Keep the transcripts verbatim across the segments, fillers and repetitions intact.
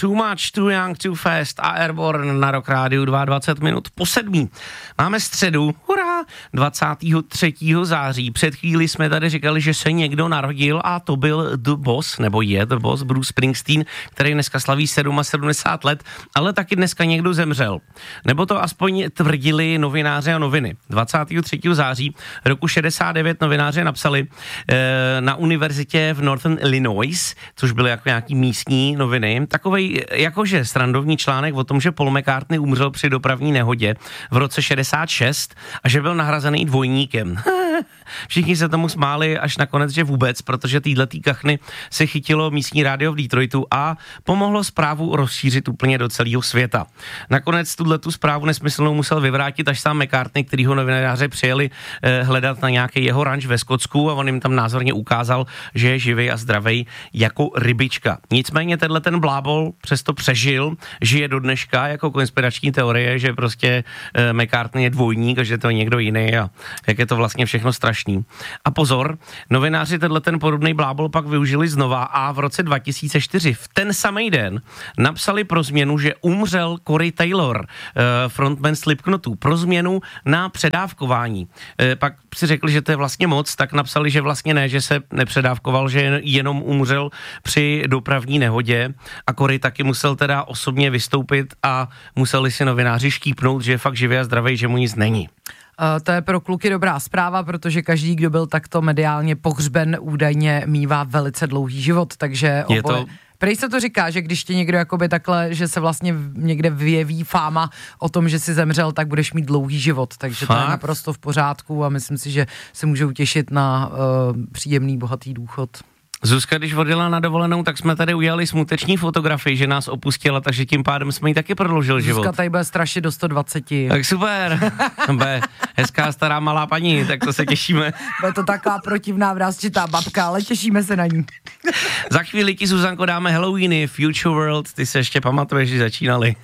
Too Much, Too Young, Too Fast a Airborne na Rock Rádiu dvacet dva minut po sedmí. Máme středu, hurá, dvacátého třetího září. Před chvíli jsme tady říkali, že se někdo narodil a to byl The Boss, nebo je The Boss, Bruce Springsteen, který dneska slaví sedmdesát sedm let, ale taky dneska někdo zemřel. Nebo to aspoň tvrdili novináři a noviny. dvacátého třetího září roku šedesát devět novináři napsali e, na univerzitě v Northern Illinois, což byly jako nějaký místní noviny, takovej jakože srandovní článek o tom, že Paul McCartney umřel při dopravní nehodě v roce šedesát šest a že byl nahrazený dvojníkem. Všichni se tomu smáli až nakonec, že vůbec, protože týhletý kachny se chytilo místní rádio v Detroitu a pomohlo zprávu rozšířit úplně do celého světa. Nakonec tuhletu zprávu nesmyslnou musel vyvrátit až sám McCartney, kterýho novináři přijeli eh, hledat na nějaký jeho ranč ve Skotsku a on jim tam názorně ukázal, že je živý a zdravý jako rybička. Nicméně tenhle ten blábol přesto přežil, žije do dneška jako konspirační teorie, že prostě eh, McCartney je dvojník a že to je někdo jiný a jak je to vlastně všechno strašný. A pozor, novináři tenhle ten podobný blábol pak využili znova a v roce dva tisíce čtyři v ten samý den napsali pro změnu, že umřel Corey Taylor, frontman Slipknotu, pro změnu na předávkování. Pak si řekli, že to je vlastně moc, tak napsali, že vlastně ne, že se nepředávkoval, že jenom umřel při dopravní nehodě a Corey taky musel teda osobně vystoupit a museli si novináři štípnout, že je fakt živý a zdravý, že mu nic není. Uh, to je pro kluky dobrá zpráva, protože každý, kdo byl takto mediálně pohřben, údajně mívá velice dlouhý život, takže oboje... To... Prej se to říká, že když ti někdo jakoby takhle, že se vlastně někde vyjeví fáma o tom, že jsi zemřel, tak budeš mít dlouhý život, takže Fakt? To je naprosto v pořádku a myslím si, že se můžou těšit na uh, příjemný, bohatý důchod. Zuzka, když odjela na dovolenou, tak jsme tady udělali smuteční fotografii, že nás opustila, takže tím pádem jsme jí taky prodloužil život. Zuzka tady bude strašit do sto dvacet. Tak super, bude hezká stará malá paní, tak to se těšíme. Bude to taková protivná vrásčitá babka, ale těšíme se na ní. Za chvíli ti, Zuzanko, dáme Halloweeny, Future World, ty se ještě pamatuješ, že začínali.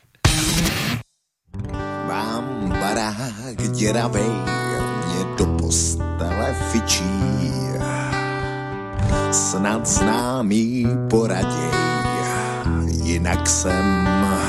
Mám barák děravej, mě do postele fičí. Snad známý poraděj, jinak jsem